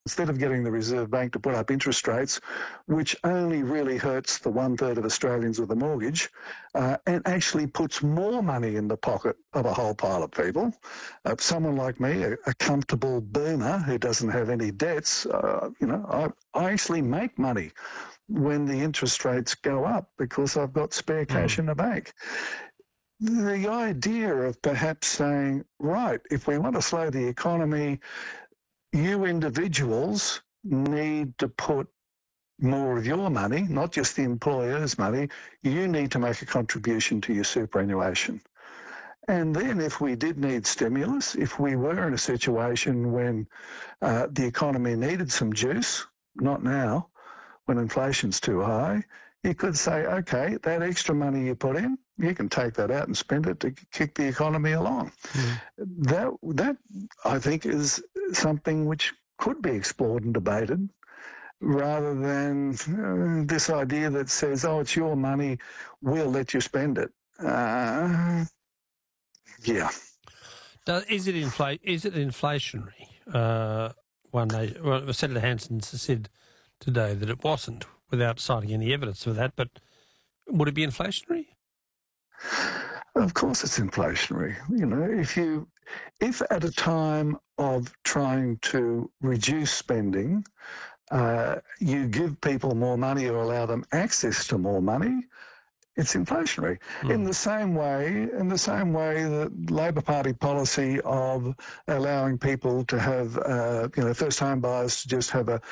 instead of getting the Reserve Bank to put up interest rates, which only really hurts the 1/3 of Australians with a mortgage, and actually puts more money in the pocket of a whole pile of people. Someone like me, a comfortable boomer who doesn't have any debts, I actually make money when the interest rates go up because I've got spare cash in the bank. The idea of perhaps saying, right, if we want to slow the economy, you individuals need to put more of your money, not just the employer's money, you need to make a contribution to your superannuation. And then if we did need stimulus, if we were in a situation when the economy needed some juice, not now, when inflation's too high, you could say, okay, that extra money you put in, you can take that out and spend it to kick the economy along. That I think is something which could be explored and debated, rather than this idea that says, oh, it's your money, we'll let you spend it. Yeah. Is it inflationary? Senator Hanson said today that it wasn't, without citing any evidence for that, but would it be inflationary? Of course it's inflationary. You know, if at a time of trying to reduce spending, you give people more money or allow them access to more money, it's inflationary. In the same way that Labor Party policy of allowing people to have, first home buyers to just have a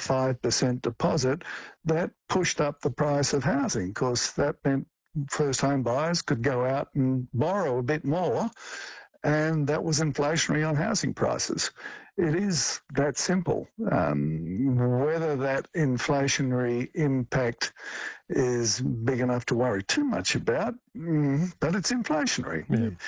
5% deposit, that pushed up the price of housing because that meant first home buyers could go out and borrow a bit more, and that was inflationary on housing prices. It is that simple. Whether that inflationary impact is big enough to worry too much about, but it's inflationary.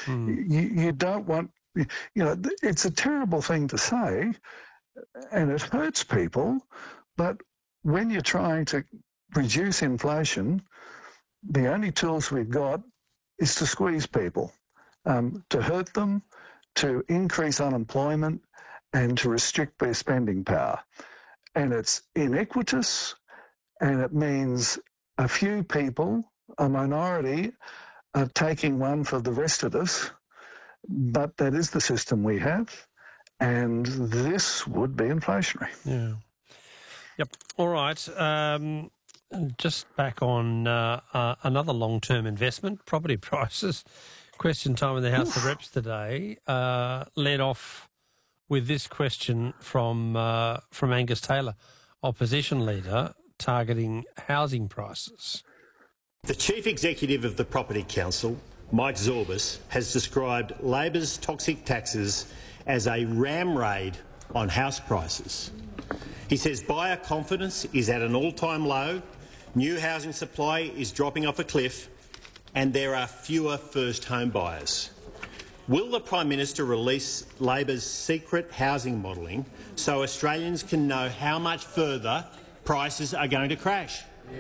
You don't want, it's a terrible thing to say, and it hurts people, but when you're trying to reduce inflation, the only tools we've got is to squeeze people, to hurt them, to increase unemployment, and to restrict their spending power. And it's inequitous, and it means a few people, a minority, are taking one for the rest of us, but that is the system we have, and this would be inflationary. Yeah. Yep. All right. Just back on another long-term investment, property prices. Question time in the House of Reps today led off with this question from Angus Taylor, opposition leader, targeting housing prices. The Chief Executive of the Property Council, Mike Zorbas, has described Labor's toxic taxes as a ram raid on house prices. He says buyer confidence is at an all-time low, new housing supply is dropping off a cliff, and there are fewer first home buyers. Will the Prime Minister release Labor's secret housing modelling so Australians can know how much further prices are going to crash?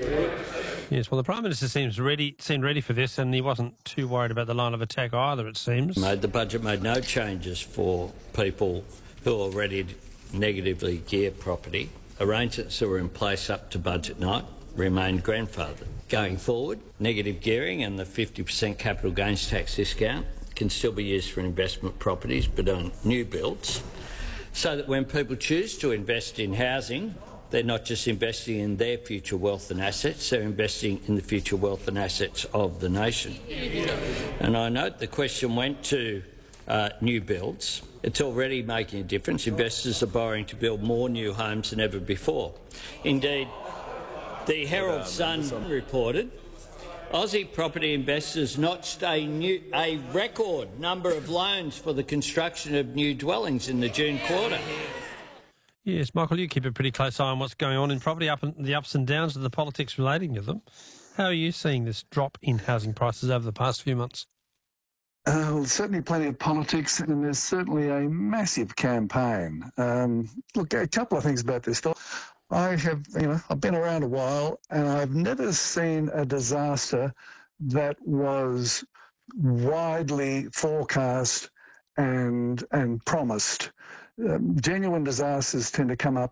Yes, well, the Prime Minister seemed ready for this, and he wasn't too worried about the line of attack either, it seems. The budget made no changes for people who are ready to negatively gear property. Arrangements that were in place up to budget night remained grandfathered. Going forward, negative gearing and the 50% capital gains tax discount can still be used for investment properties, but on new builds, so that when people choose to invest in housing, they're not just investing in their future wealth and assets, they're investing in the future wealth and assets of the nation. And I note the question went to new builds. It's already making a difference. Investors are borrowing to build more new homes than ever before. Indeed, the Herald Sun reported Aussie property investors notched a record number of loans for the construction of new dwellings in the June quarter. Yes, Michael, you keep a pretty close eye on what's going on in property, the ups and downs of the politics relating to them. How are you seeing this drop in housing prices over the past few months? Well, certainly plenty of politics, and there's certainly a massive campaign. Look, a couple of things about this story. I've been around a while, and I've never seen a disaster that was widely forecast and promised. Genuine disasters tend to come up